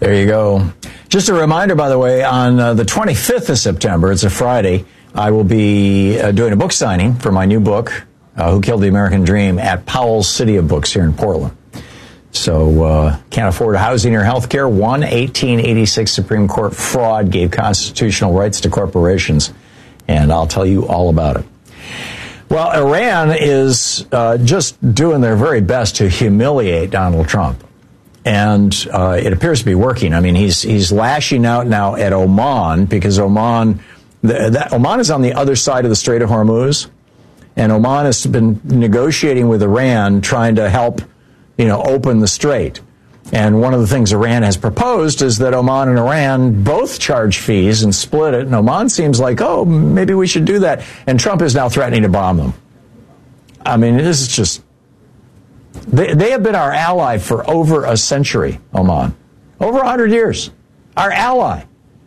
There you go. Just a reminder, by the way, on the 25th of September, it's a Friday, I will be doing a book signing for my new book, Who Killed the American Dream, at Powell's City of Books here in Portland. So, can't afford housing or health care. 1886 Supreme Court fraud gave constitutional rights to corporations. And I'll tell you all about it. Well, Iran is just doing their very best to humiliate Donald Trump. And it appears to be working. I mean, he's lashing out now at Oman because Oman is on the other side of the Strait of Hormuz. And Oman has been negotiating with Iran, trying to help open the strait. And one of the things Iran has proposed is that Oman and Iran both charge fees and split it. And Oman seems like, oh, maybe we should do that. And Trump is now threatening to bomb them. I mean, this is just... They have been our ally for over a century, Oman. Over 100 years. Our ally.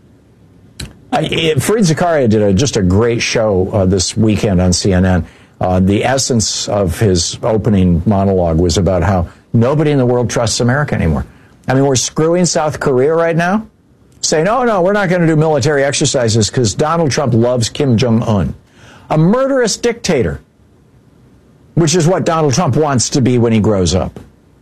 Fareed Zakaria did just a great show this weekend on CNN. The essence of his opening monologue was about how nobody in the world trusts America anymore. I mean, we're screwing South Korea right now, saying, oh, no, we're not going to do military exercises because Donald Trump loves Kim Jong-un, a murderous dictator, which is what Donald Trump wants to be when he grows up.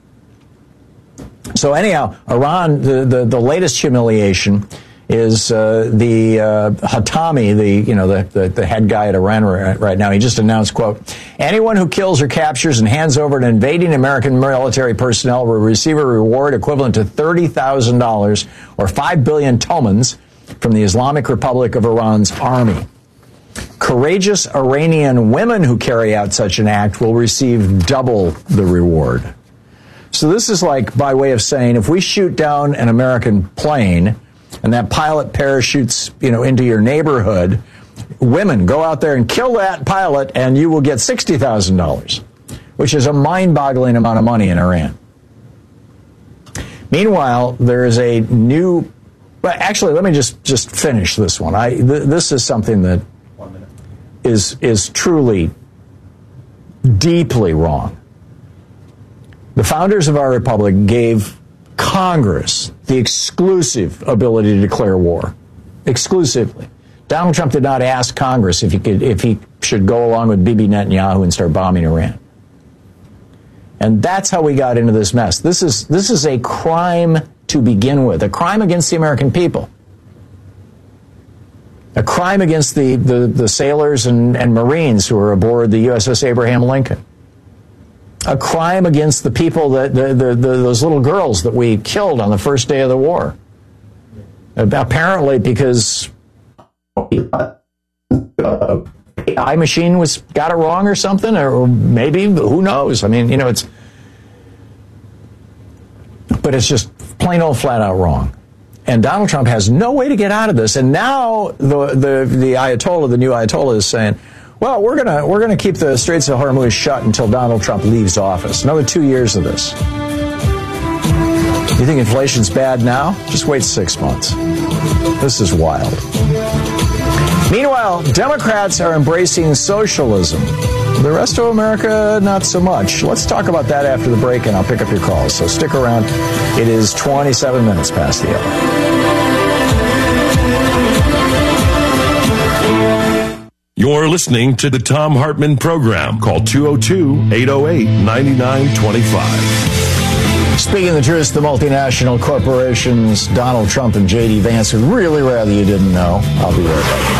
So anyhow, Iran, the latest humiliation is the Hatami, the head guy at Iran right now. He just announced, quote, anyone who kills or captures and hands over an invading American military personnel will receive a reward equivalent to $30,000 or 5 billion tomans from the Islamic Republic of Iran's army. Courageous Iranian women who carry out such an act will receive double the reward. So this is like by way of saying, if we shoot down an American plane and that pilot parachutes, into your neighborhood, women, go out there and kill that pilot and you will get $60,000, which is a mind-boggling amount of money in Iran. Meanwhile, there is a new... Well, actually, let me just finish this one. This is something that is truly deeply wrong. The founders of our republic gave Congress the exclusive ability to declare war. Exclusively. Donald Trump did not ask Congress if he should go along with Bibi Netanyahu and start bombing Iran. And that's how we got into this mess. This is a crime to begin with, a crime against the American people. A crime against the sailors and Marines who were aboard the USS Abraham Lincoln. A crime against the people, those little girls that we killed on the first day of the war. Apparently because AI machine got it wrong or something, or maybe, who knows? I mean, but it's just plain old flat out wrong. And Donald Trump has no way to get out of this. And now the Ayatollah, the new Ayatollah, is saying, well, we're gonna keep the Straits of Hormuz shut until Donald Trump leaves office. Another 2 years of this. You think inflation's bad now? Just wait 6 months. This is wild. Meanwhile, Democrats are embracing socialism. The rest of America, not so much. Let's talk about that after the break, and I'll pick up your calls. So stick around. It is 27 minutes past the hour. You're listening to the Thom Hartmann Program. Call 202-808-9925. Speaking the truth, the multinational corporations, Donald Trump and J.D. Vance would really rather you didn't know. I'll be right back.